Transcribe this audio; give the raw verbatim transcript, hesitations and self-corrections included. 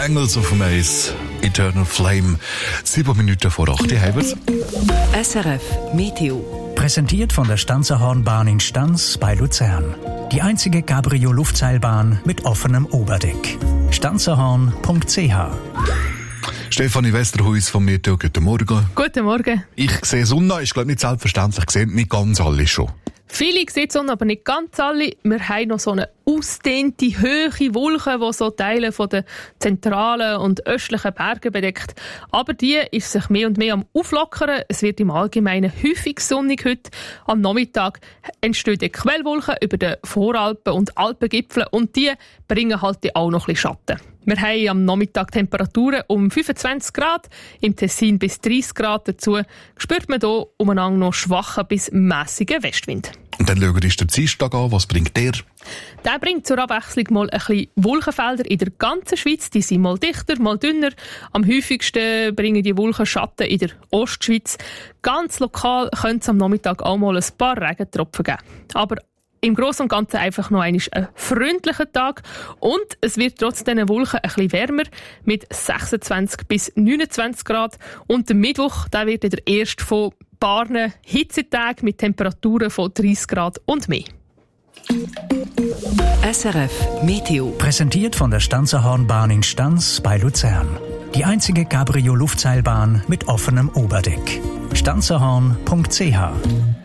Angels of Amaze, Eternal Flame. Sieben Minuten vor acht. Hier haben wir's. S R F Meteo. Präsentiert von der Stanzerhornbahn in Stanz bei Luzern. Die einzige Cabrio-Luftseilbahn mit offenem Oberdeck. stanzerhorn punkt c h. Stefanie Westerhuis vom Meteo, guten Morgen. Guten Morgen. Ich sehe Sonne, ist glaube nicht selbstverständlich, sehen nicht ganz alle schon. Viele sehen die Sonne, aber nicht ganz alle. Wir haben noch so eine ausdehnte, hohe Wolke, die so Teile von den zentralen und östlichen Bergen bedeckt. Aber die ist sich mehr und mehr am Auflockern. Es wird im Allgemeinen häufig sonnig heute. Am Nachmittag entstehen die Quellwolken über den Voralpen und Alpengipfeln und die bringen halt auch noch ein bisschen Schatten. Wir haben am Nachmittag Temperaturen um fünfundzwanzig Grad, im Tessin bis dreißig Grad. Dazu spürt man hier umeinander noch schwachen bis mässigen Westwind. Und dann schauen wir uns den Dienstag an. Was bringt der? Der bringt zur Abwechslung mal ein bisschen Wolkenfelder in der ganzen Schweiz. Die sind mal dichter, mal dünner. Am häufigsten bringen die Wolken Schatten in der Ostschweiz. Ganz lokal könnte es am Nachmittag auch mal ein paar Regentropfen geben. Aber im Großen und Ganzen einfach noch ein freundlicher Tag. Und es wird trotz diesen Wolken ein bisschen wärmer mit sechsundzwanzig bis neunundzwanzig Grad. Und der Mittwoch, der wird der erste von paar Hitzetagen mit Temperaturen von dreißig Grad und mehr. S R F Meteo. Präsentiert von der Stanzerhornbahn in Stanz bei Luzern. Die einzige Cabrio-Luftseilbahn mit offenem Oberdeck. stanzerhorn punkt c h.